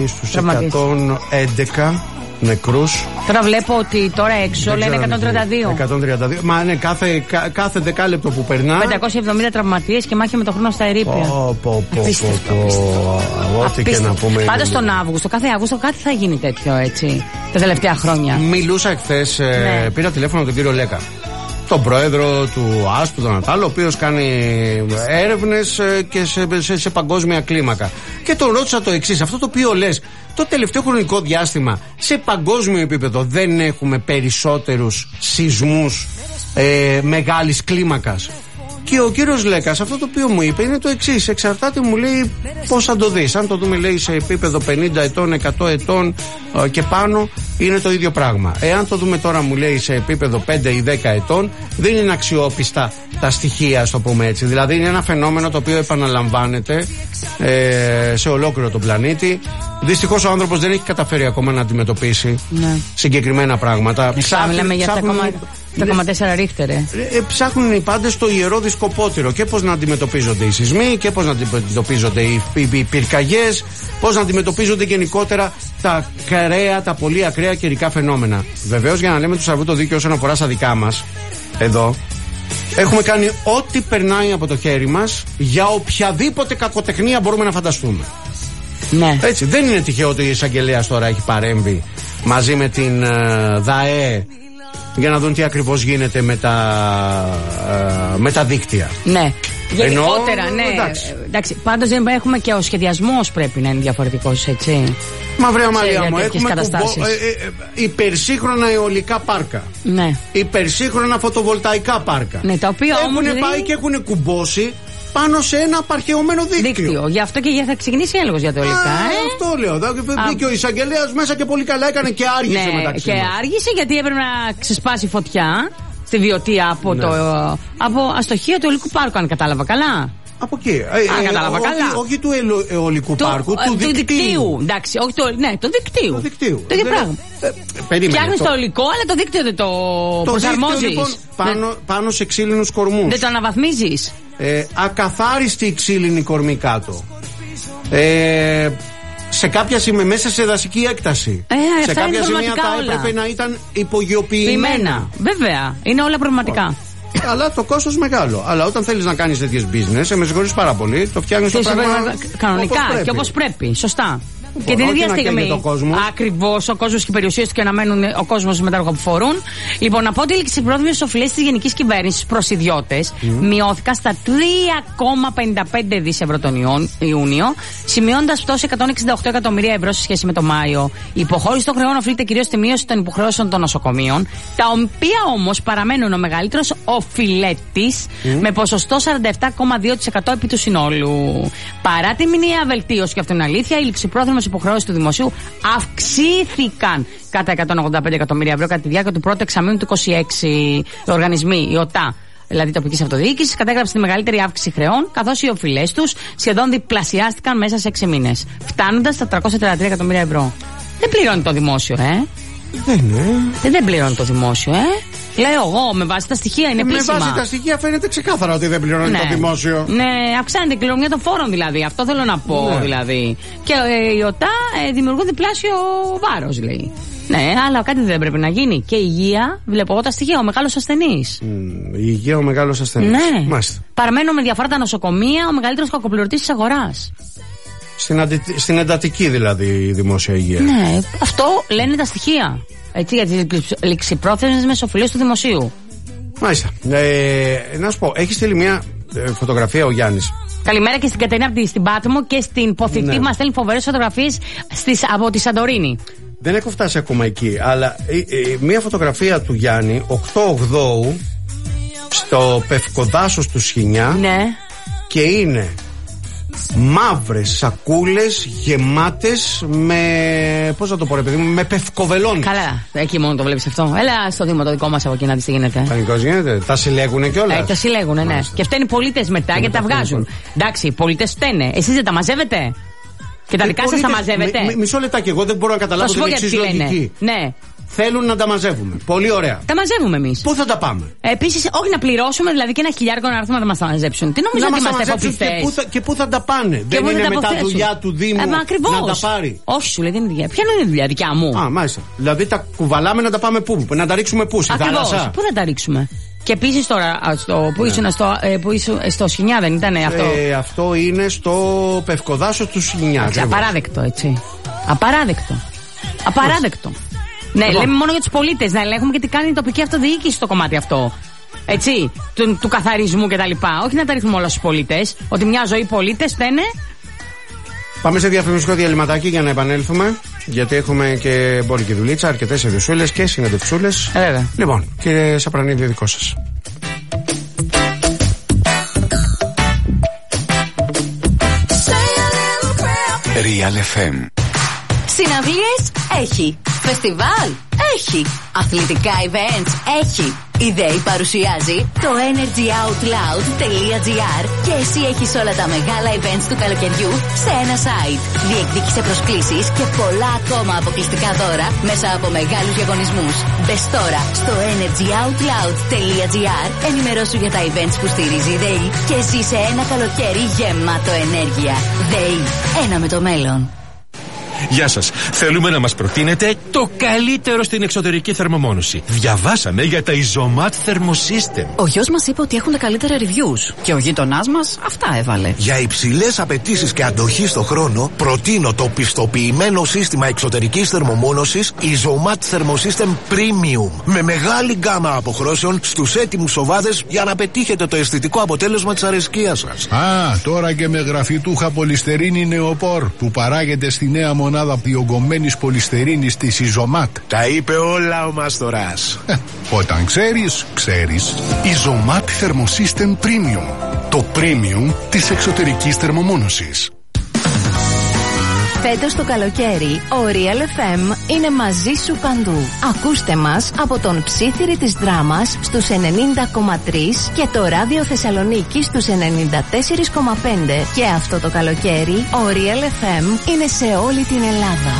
Στους 111 νεκρούς. Τώρα βλέπω ότι τώρα έξω λένε 132. Μα ναι, κάθε δεκάλεπτο που περνά. 570 τραυματίες και μάχη με το χρόνο στα ερείπια. Ό,τι και να πούμε. Πάντως τον Αύγουστο, κάθε Αύγουστο κάτι θα γίνει τέτοιο, έτσι, τα τελευταία χρόνια. Μιλούσα εχθές, πήρα τηλέφωνο τον κύριο Λέκα, τον πρόεδρο του ΑΣΠ, τον Νατάλο, ο οποίος κάνει έρευνες και σε παγκόσμια κλίμακα. Και τον ρώτησα το εξής: αυτό το οποίο λες, το τελευταίο χρονικό διάστημα σε παγκόσμιο επίπεδο δεν έχουμε περισσότερους σεισμούς μεγάλης κλίμακας? Και ο κύριος Λέκας αυτό το οποίο μου είπε είναι το εξής: εξαρτάται, μου λέει, πώς θα το δεις. Αν το δούμε, λέει, σε επίπεδο 50 ετών, 100 ετών και πάνω, είναι το ίδιο πράγμα. Εάν το δούμε τώρα, μου λέει, σε επίπεδο 5 ή 10 ετών, δεν είναι αξιόπιστα τα στοιχεία, ας το πούμε έτσι. Δηλαδή είναι ένα φαινόμενο το οποίο επαναλαμβάνεται σε ολόκληρο τον πλανήτη. Δυστυχώς ο άνθρωπος δεν έχει καταφέρει ακόμα να αντιμετωπίσει συγκεκριμένα πράγματα. Μιλάμε για 7,4 ρίχτερ. Ψάχνουν οι πάντες το ιερό δισκοπότηρο, και πώς να αντιμετωπίζονται οι σεισμοί και πώς να αντιμετωπίζονται οι πυρκαγιές, πώς να αντιμετωπίζονται γενικότερα τα ακραία, τα πολύ ακραία καιρικά φαινόμενα. Βεβαίως, για να λέμε του σαρβού το δίκαιο όσον αφορά στα δικά μας, εδώ έχουμε κάνει ό,τι περνάει από το χέρι μας για οποιαδήποτε κακοτεχνία μπορούμε να φανταστούμε. Ναι. Έτσι, δεν είναι τυχαίο ότι η εισαγγελέας τώρα έχει παρέμβει μαζί με την ΔΑΕ για να δουν τι ακριβώς γίνεται με τα δίκτυα. Ναι. Γενικότερα, ναι. Εντάξει, πάντως δεν έχουμε και ο σχεδιασμός πρέπει να είναι διαφορετικός, έτσι. Μα βρε Αμαλία μου, έχουμε υπερσύγχρονα αιωλικά πάρκα. Ναι. Υπερσύγχρονα φωτοβολταϊκά πάρκα. Ναι, τα οποία όμως έχουν πάει και έχουν κουμπώσει πάνω σε ένα απαρχαιωμένο δίκτυο. Γι' αυτό και θα ξεκινήσει έλεγχος για το υλικά. Αυτό λέω. Μπήκε ο εισαγγελέας μέσα και πολύ καλά έκανε και άργησε μεταξύ μας. Και άργησε γιατί έπρεπε να ξεσπάσει φωτιά στη Βιωτία από αστοχία του αιωλικού πάρκου, αν κατάλαβα καλά. Από εκεί. Κατάλαβα καλά. Όχι του αιωλικού πάρκου, του δικτύου. Εντάξει, όχι το δικτύου. Το ίδιο πράγμα. Φτιάχνεις το υλικό, αλλά το δίκτυο δεν το προσαρμόζεις. Λοιπόν, πάνω σε ξύλινους κορμούς. Δεν το αναβαθμίζεις. Ακαθάριστη ξύλινη κορμή κάτω. Σε κάποια σημεία μέσα σε δασική έκταση. Σε κάποια σημεία θα έπρεπε να ήταν υπογειοποιημένα. Βέβαια, είναι όλα προβληματικά. Αλλά το κόστος μεγάλο. Αλλά όταν θέλεις να κάνεις τέτοιες business, με συγχωρείς πάρα πολύ, το φτιάχνεις το πράγμα κανονικά και όπως πρέπει. Σωστά. Και την ίδια στιγμή. Ακριβώς, ο κόσμος και οι περιουσίες του και να μένουν ο κόσμος με τα έργα που φορούν. Λοιπόν, από ό,τι οι πρόθυμες οφειλές της γενικής κυβέρνησης προς ιδιώτες μειώθηκαν στα 3,55 δις ευρώ τον Ιούνιο, σημειώνοντας πτώση 168 εκατομμύρια ευρώ σε σχέση με το Μάιο. Η υποχώρηση των χρεών οφείλεται κυρίως στη μείωση των υποχρεώσεων των νοσοκομείων, τα οποία όμως παραμένουν ο μεγαλύτερος οφειλέτης με ποσοστό 47,2% επί του συνόλου. Παρά τη μηνιαία βελτίωση, και αυτό είναι αλήθεια, οι ληψιπρόθεσμες υποχρεώσεις του δημοσίου αυξήθηκαν κατά 185 εκατομμύρια ευρώ κατά τη διάρκεια του πρώτου εξαμήνου του 2026. Οι οργανισμοί, η ΟΤΑ, δηλαδή τοπικής αυτοδιοίκησης, κατέγραψε τη μεγαλύτερη αύξηση χρεών, καθώς οι οφειλές τους σχεδόν διπλασιάστηκαν μέσα σε 6 μήνες, φτάνοντας στα 333 εκατομμύρια ευρώ. Δεν πληρώνει το δημόσιο, Δεν πληρώνει το δημόσιο, Λέω εγώ, με βάση τα στοιχεία είναι επίσημα. Με βάση τα στοιχεία φαίνεται ξεκάθαρα ότι δεν πληρώνει το δημόσιο. Ναι, αυξάνεται η κληρονομιά των φόρων δηλαδή. Αυτό θέλω να πω δηλαδή. Και οι ΟΤΑ δημιουργούν διπλάσιο βάρος, λέει. Ναι, αλλά κάτι δεν πρέπει να γίνει. Και η υγεία, βλέπω εγώ τα στοιχεία, ο μεγάλος ασθενής. Η υγεία, ο μεγάλος ασθενής. Ναι. Μάλιστα. Παραμένουν με διαφορά τα νοσοκομεία, ο μεγαλύτερος κακοπληρωτής της αγοράς. Στην εντατική δηλαδή η δημόσια υγεία. Ναι, αυτό λένε τα στοιχεία. Έτσι, για τις ληξιπρόθεσμες μεσοφιλίες του δημοσίου. Μάλιστα. Να σου πω, έχει στείλει μια φωτογραφία ο Γιάννης. Καλημέρα και στην Κατερίνα στην Πάτμο και στην Ποθητή. Μας στέλνει φοβερές φωτογραφίες από τη Σαντορίνη. Δεν έχω φτάσει ακόμα εκεί, αλλά μια φωτογραφία του Γιάννη 8/8 στο Πευκοδάσος του Σχοινιά. Ναι. Και είναι μαύρες σακούλες γεμάτες με, πώς να το πω ρε παιδί μου, με πευκοβελόνι. Καλά, εκεί μόνο το βλέπεις αυτό. Έλα στο Δήμο το δικό μας από εκεί να δεις τι γίνεται. Πανικός γίνεται, τα συλλέγουνε κιόλας. Τα συλλέγουνε, ναι. Και φταίνει οι πολίτες μετά και τα βγάζουν. Εντάξει, οι πολίτες φταίνε. Εσείς δεν τα μαζεύετε? Και τα δικά σας τα μαζεύετε? Μισό λεπτάκι, εγώ δεν μπορώ να καταλάβω την εξής λογική. Ναι. θέλουν να τα μαζεύουμε. Πολύ ωραία. Τα μαζεύουμε εμείς. Πού θα τα πάμε? Επίσης, όχι να πληρώσουμε δηλαδή και 1.000 να έρθουμε να μας τα μαζέψουν. Τι νομίζω ότι είμαστε υποπτητές? Και πού θα τα πάνε? Δεν είναι μετά δουλειά του Δήμου να τα πάρει? Όχι, σου λέει δεν είναι δουλειά. Ποια είναι η δουλειά δικιά μου? Α, μάλιστα. Δηλαδή τα κουβαλάμε να τα πάμε πού? Να τα ρίξουμε πού? Στη θάλασσα? Πού θα τα ρίξουμε? Και επίσης τώρα, που ήσουν στο Σχοινιά, δεν ήταν αυτό? Αυτό είναι στο Πευκοδάσο του Σχοινιά. Απαράδεκτο, έτσι. Απαράδεκτο. Ναι, λέμε μόνο για τους πολίτες, να ελέγχουμε και τι κάνει η τοπική αυτοδιοίκηση στο κομμάτι αυτό. Έτσι, του καθαρισμού κτλ. Όχι να τα ρίχνουμε όλα στους πολίτες. Ότι μια ζωή πολίτες φταίνε. Πάμε σε διαφημιστικό διαλυματάκι για να επανέλθουμε. Γιατί έχουμε και μπόλικη δουλίτσα, αρκετές ειδησούλες και συνεντευξούλες. Λοιπόν, κύριε Σαπρανίδη, δικό σας. Real FM. Συναυλίες έχει. Φεστιβάλ έχει. Αθλητικά events έχει. Η ΔΕΗ παρουσιάζει το energyoutloud.gr και εσύ έχεις όλα τα μεγάλα events του καλοκαιριού σε ένα site. Διεκδίκησε προσκλήσεις και πολλά ακόμα αποκλειστικά δώρα μέσα από μεγάλους διαγωνισμούς. Μπες τώρα στο energyoutloud.gr, ενημερώσου για τα events που στηρίζει η ΔΕΗ και ζήσε ένα καλοκαίρι γεμάτο ενέργεια. ΔΕΗ, ένα με το μέλλον. Γεια σας. Θέλουμε να μας προτείνετε το καλύτερο στην εξωτερική θερμομόνωση. Διαβάσαμε για τα Isomat Thermosystem. Ο γιος μας είπε ότι έχουν τα καλύτερα reviews και ο γείτονάς μας αυτά έβαλε. Για υψηλές απαιτήσεις και αντοχή στο χρόνο, προτείνω το πιστοποιημένο σύστημα εξωτερικής θερμομόνωσης Isomat Thermosystem Premium. Με μεγάλη γκάμα αποχρώσεων στους έτοιμους σοβάδες για να πετύχετε το αισθητικό αποτέλεσμα της αρεσκίας σας. Α, τώρα και με γραφιτούχα πολυστερίνη νεοπόρ που παράγεται στη νέα μονάδα διογκωμένης πολυστερίνης της Isomat. Τα είπε όλα ο Μάστορας. Όταν ξέρεις, ξέρεις. Isomat Thermosystem Premium. Το premium της εξωτερικής θερμομόνωσης. Φέτος το καλοκαίρι, ο Real FM είναι μαζί σου παντού. Ακούστε μας από τον Ψήθυρη της Δράμας στους 90,3 και το Ράδιο Θεσσαλονίκη στους 94,5. Και αυτό το καλοκαίρι, ο Real FM είναι σε όλη την Ελλάδα.